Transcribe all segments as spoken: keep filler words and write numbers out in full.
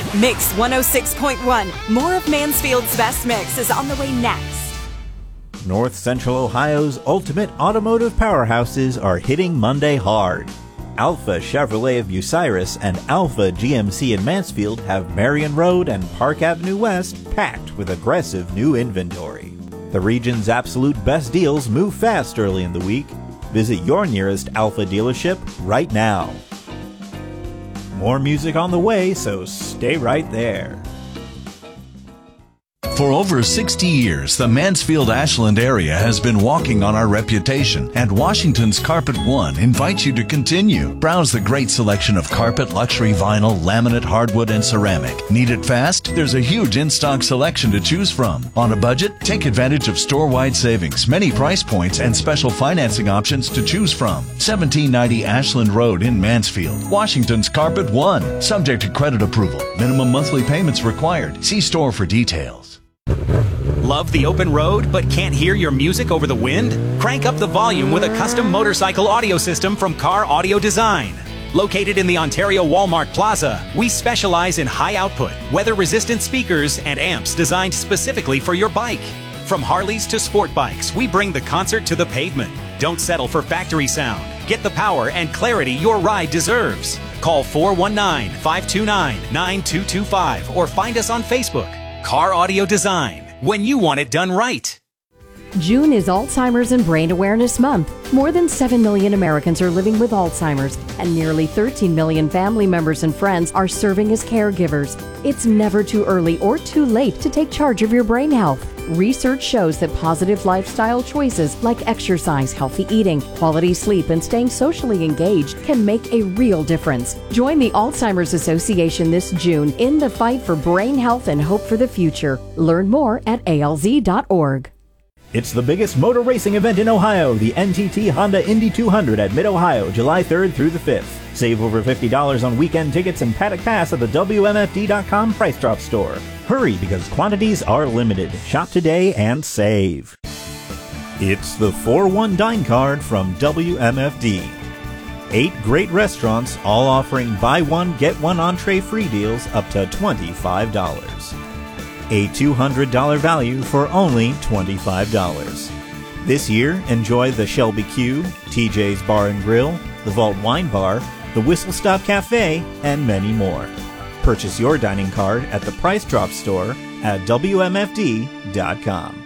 Mix one oh six point one. More of Mansfield's best mix is on the way next. North Central Ohio's ultimate automotive powerhouses are hitting Monday hard. Alpha Chevrolet of Bucyrus and Alpha G M C in Mansfield have Marion Road and Park Avenue West packed with aggressive new inventory. The region's absolute best deals move fast early in the week. Visit your nearest Alpha dealership right now. More music on the way, so stay right there. For over sixty years, the Mansfield-Ashland area has been walking on our reputation, and Washington's Carpet One invites you to continue. Browse the great selection of carpet, luxury vinyl, laminate, hardwood, and ceramic. Need it fast? There's a huge in-stock selection to choose from. On a budget? Take advantage of store-wide savings, many price points, and special financing options to choose from. seventeen ninety Ashland Road in Mansfield. Washington's Carpet One. Subject to credit approval. Minimum monthly payments required. See store for details. Love the open road but can't hear your music over the wind? Crank up the volume with a custom motorcycle audio system from Car Audio Design. Located in the Ontario Walmart Plaza, we specialize in high output, weather-resistant speakers and amps designed specifically for your bike. From Harleys to sport bikes, we bring the concert to the pavement. Don't settle for factory sound. Get the power and clarity your ride deserves. Call four one nine, five two nine, nine two two five or find us on Facebook. Car Audio Design, when you want it done right. June is Alzheimer's and Brain Awareness Month. More than seven million Americans are living with Alzheimer's, and nearly thirteen million family members and friends are serving as caregivers. It's never too early or too late to take charge of your brain health. Research shows that positive lifestyle choices like exercise, healthy eating, quality sleep, and staying socially engaged can make a real difference. Join the Alzheimer's Association this June in the fight for brain health and hope for the future. Learn more at A L Z dot org. It's the biggest motor racing event in Ohio, the N T T Honda Indy two hundred at Mid-Ohio, July third through the fifth. Save over fifty dollars on weekend tickets and paddock pass at the W M F D dot com Price Drop store. Hurry, because quantities are limited. Shop today and save. It's the four one Dine Card from W M F D. Eight great restaurants, all offering buy one, get one entree free deals up to twenty-five dollars. A two hundred dollars value for only twenty-five dollars. This year, enjoy the Shelby Q, T J's Bar and Grill, the Vault Wine Bar, the Whistle Stop Cafe, and many more. Purchase your dining card at the Price Drop store at W M F D dot com.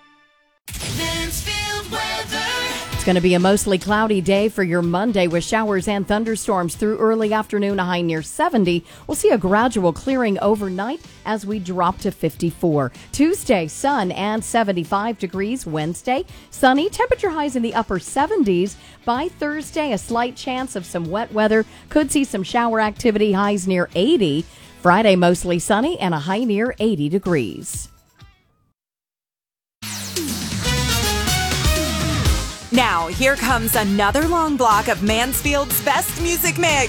It's going to be a mostly cloudy day for your Monday with showers and thunderstorms through early afternoon, a high near seventy. We'll see a gradual clearing overnight as we drop to fifty-four. Tuesday, sun and seventy-five degrees. Wednesday, sunny, temperature highs in the upper seventies. By Thursday, a slight chance of some wet weather. Could see some shower activity, highs near eighty. Friday, mostly sunny and a high near eighty degrees. Now, here comes another long block of Mansfield's best music mix.